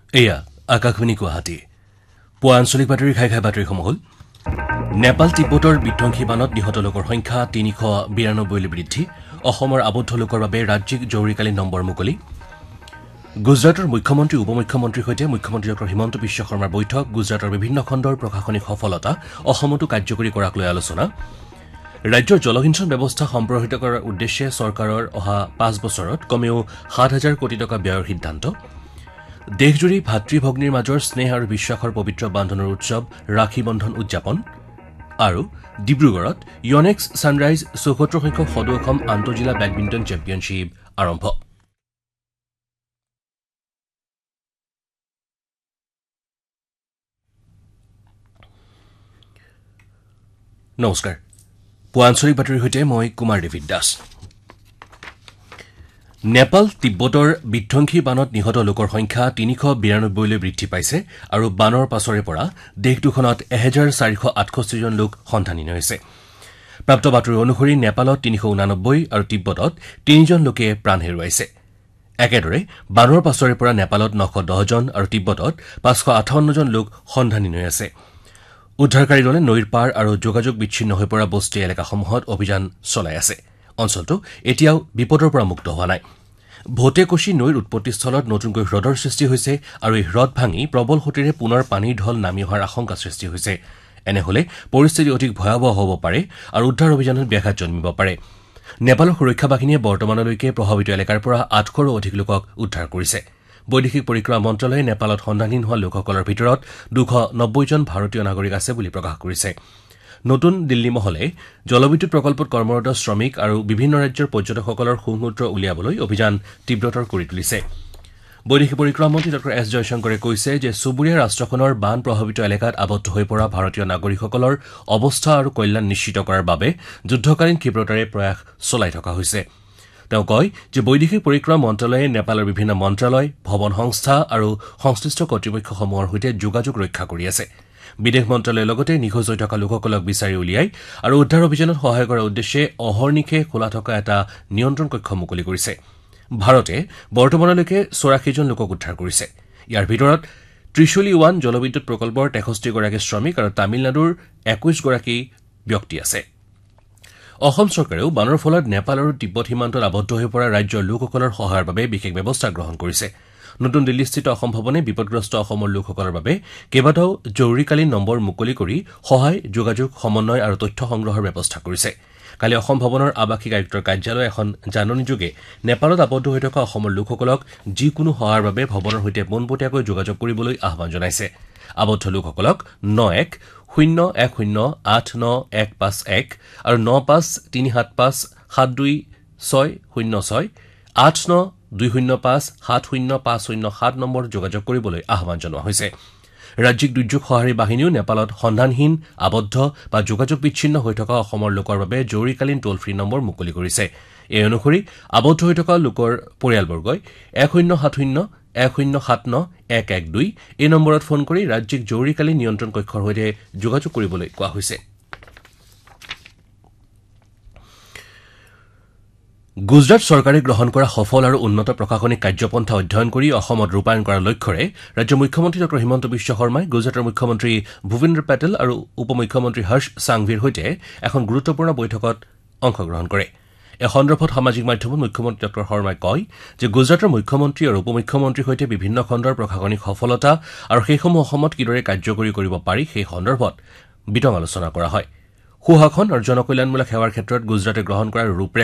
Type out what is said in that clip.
এয়া আকাশবাণী গুৱাহাটী পুৱা আঞ্চলিক বাতৰি খাই বাতৰি সমহল নেপাল তিব্বতৰ বিধ্বংসী বানত নিহত লোকৰ সংখ্যা ৩৯২লৈ বৃদ্ধি অসমৰ আবদ্ধ লোকৰ বাবে ৰাজ্যিক জৰুৰীকালীন নম্বৰ মুকলি গুজৰাটৰ মুখ্যমন্ত্ৰী উপমুখ্যমন্ত্ৰীৰ সৈতে মুখ্যমন্ত্ৰী ডঃ হিমন্ত বিশ্ব শৰ্মাৰ বৈঠক গুজৰাটৰ বিভিন্ন খণ্ডৰ প্ৰশাসনিক সফলতা অসমতো কাৰ্যকৰী কৰাক লৈ আলোচনা ৰাজ্যৰ জলসিঞ্চন ব্যৱস্থা সম্প্ৰসাৰিত কৰাৰ উদ্দেশ্যে চৰকাৰৰ অহা ৫ বছৰত কমেও ৭,০০০ কোটি টকা ব্যয়ৰ সিদ্ধান্ত দেশজুৰি ভাতৃভগ্নীৰ মাজৰ স্নেহ আৰু বিশ্বাসৰ পবিত্ৰ বান্ধনৰ উৎসৱ ৰাখী বন্ধন উদযাপন আৰু ডিব্ৰুগড়ত ইয়নেক্স ছানৰাইজ ৭৪ সংখ্যক সদৌ অসম আন্তঃজিলা বেডমিণ্টন চেম্পিয়নশ্বিপ আৰম্ভ নমস্কাৰ পুৱা আঞ্চলিক বাতৰিৰ সৈতে মই কুমাৰ দেৱিত দাস নেপাল তিব্বতৰ বিধ্বংসী বানত নিহত লোকৰ সংখ্যা ৩৯২লৈ বৃদ্ধি পাইছে আৰু বানৰ পাছৰে পৰা দেশ দুখনত ১,৪৬৮ জন লোক সন্ধানহীন হৈছে প্ৰাপ্ত বাতৰি অনুসৰি নেপালত ৩৮৯ আৰু তিব্বতত ৩ জন লোকে প্ৰাণ হেৰুৱাইছে একেদৰে বানৰ পাছৰে পৰা নেপালত ৯১০ জন আৰু তিব্বতত ৫৫৮ জন লোক সন্ধানহীন হৈ আছে উদ্ধাৰকাৰী দলে নৈৰ পাৰ আৰু যোগাযোগ বিচ্ছিন্ন হৈ পৰা বস্তি এলেকাসমূহত অভিযান চলাই আছে অঞ্চলটো এতিয়াও বিপদৰ পৰা মুক্ত হোৱা নাই ভোটেকশী নৈৰ উৎপত্তিস্থলত নতুনকৈ হ্ৰদৰ সৃষ্টি হৈছে আৰু এই হ্ৰদ ভাঙি প্ৰবল সোঁতেৰে পুনৰ পানীৰ ঢল নামি অহাৰ আশংকা সৃষ্টি হৈছে এনেহলে পৰিস্থিতি অধিক ভয়াৱহ হ'ব পাৰে আৰু উদ্ধাৰ অভিযানত ব্যাঘাত জন্মিব পাৰে নেপালৰ সুৰক্ষা বাহিনীয়ে বৰ্তমানলৈকে প্ৰভাৱিত এলেকাৰ পৰা ৮০০ৰো অধিক লোকক উদ্ধাৰ কৰিছে বৈদেশিক পৰিক্ৰমা মন্ত্ৰালয়ে নেপালত সন্ধানহীন হোৱা লোকসকলৰ ভিতৰত ২৯০ জন ভাৰতীয় নাগৰিক আছে বুলি প্ৰকাশ কৰিছে নতুন দিল্লী মহলে জলবিদ্যুৎ প্ৰকল্পত কৰ্মৰত শ্ৰমিক আৰু বিভিন্ন ৰাজ্যৰ পৰ্যটকসকলৰ সুমূত্ৰ উলিয়াবলৈ অভিযান তীব্ৰতৰ কৰি তুলিছে বৈদেশিক পৰিক্ৰমা মন্ত্ৰী ডঃ এছ জয়শংকৰে কৈছে যে চুবুৰীয়া ৰাষ্ট্ৰখনৰ বান প্ৰভাৱিত এলেকাত আবদ্ধ হৈ পৰা ভাৰতীয় নাগৰিকসকলৰ অৱস্থা আৰু কল্যাণ নিশ্চিত কৰাৰ বাবে যুদ্ধকালীন ক্ষীপ্ৰতাৰে প্ৰয়াস চলাই থকা হৈছে তেওঁ কয় যে বৈদেশিক পৰিক্ৰমা মন্ত্ৰালয়ে নেপালৰ বিভিন্ন মন্ত্ৰালয় ভৱন সংস্থা আৰু সংশ্লিষ্ট কৰ্তৃপক্ষসমূহৰ সৈতে যোগাযোগ ৰক্ষা কৰি আছে বিদেশ মন্ত্ৰালয়ে লগতে নিখোজ হৈ থকা লোকসকলক বিচাৰি উলিয়াই আৰু উদ্ধাৰ অভিযানত সহায় কৰাৰ উদ্দেশ্যে অহৰ্নিশে খোলা থকা এটা নিয়ন্ত্ৰণ কক্ষ মুকলি কৰিছে ভাৰতে বৰ্তমানলৈকে ৮৪ জন লোকক উদ্ধাৰ কৰিছে ইয়াৰ ভিতৰত ত্ৰিশুলী 1 জলবিদ্যুৎ প্ৰকল্পৰ ৬৩ গৰাকী শ্ৰমিক আৰু তামিলনাডুৰ ২১ গৰাকী ব্যক্তি আছে অসম চৰকাৰেও বানৰ ফলত নেপাল আৰু তিব্বত সীমান্তত আবদ্ধ হৈ পৰা ৰাজ্যৰ লোকসকলৰ সহায়ৰ বাবে বিশেষ ব্যৱস্থা গ্ৰহণ কৰিছে নতুন দিল্লীস্থিত অসম ভৱনে বিপদগ্ৰস্ত অসমৰ লোকসকলৰ বাবে কেইবাটাও জৰুৰীকালীন নম্বৰ মুকলি কৰি সহায় যোগাযোগ সমন্বয় আৰু তথ্য সংগ্ৰহৰ ব্যৱস্থা কৰিছে কালি অসম ভৱনৰ আৱাসিক আয়ুক্তৰ কাৰ্যালয়ে এখন জাননীযোগে নেপালত আবদ্ধ হৈ থকা অসমৰ লোকসকলক যিকোনো সহায়ৰ বাবে ভৱনৰ সৈতে পোনপটীয়াকৈ যোগাযোগ কৰিবলৈ আহ্বান জনাইছে আবদ্ধ লোকসকলক ৯১০০৮9151 আৰু ৯৫৩৭৫৭২৬০৬ ৮৯২০৫৭০৫০৭ নম্বৰ যোগাযোগ কৰিবলৈ আহ্বান জনোৱা হৈছে ৰাজ্যিক দুৰ্যোগ সঁহাৰি বাহিনীও নেপালত সন্ধানহীন আবদ্ধ বা যোগাযোগ বিচ্ছিন্ন হৈ থকা অসমৰ লোকৰ বাবে জৰুৰীকালীন টোল ফ্ৰী নম্বৰ মুকলি কৰিছে এই অনুসৰি আবদ্ধ হৈ থকা লোকৰ পৰিয়ালবৰ্গই ১০৭০-১০৭৯-১১২ এই নম্বৰত ফোন কৰি ৰাজ্যিক জৰুৰীকালীন নিয়ন্ত্ৰণ কক্ষৰ সৈতে যোগাযোগ কৰিবলৈ কোৱা হৈছে গুজৰাট চৰকাৰে গ্ৰহণ কৰা সফল আৰু উন্নত প্ৰশাসনিক কাৰ্যপন্থা অধ্যয়ন কৰি অসমত ৰূপায়ণ কৰাৰ লক্ষ্যৰে ৰাজ্যৰ মুখ্যমন্ত্ৰী ডঃ হিমন্ত বিশ্ব শৰ্মাই গুজৰাটৰ মুখ্যমন্ত্ৰী ভূপেন্দ্ৰ পেটেল আৰু উপমুখ্যমন্ত্ৰী হৰ্ষ সাংভিৰ সৈতে এখন গুৰুত্বপূৰ্ণ বৈঠকত অংশগ্ৰহণ কৰে এই সন্দৰ্ভত সামাজিক মাধ্যমত মুখ্যমন্ত্ৰী ডঃ শৰ্মাই কয় যে গুজৰাটৰ মুখ্যমন্ত্ৰী আৰু উপমুখ্যমন্ত্ৰীৰ সৈতে বিভিন্ন খণ্ডৰ প্ৰশাসনিক সফলতা আৰু সেইসমূহ অসমত কিদৰে কাৰ্যকৰী কৰিব পাৰি সেই সন্দৰ্ভত বিতং আলোচনা কৰা হয় সুশাসন আৰু জনকল্যাণমূলক সেৱাৰ ক্ষেত্ৰত গুজৰাটে গ্ৰহণ কৰা ৰূপৰেখা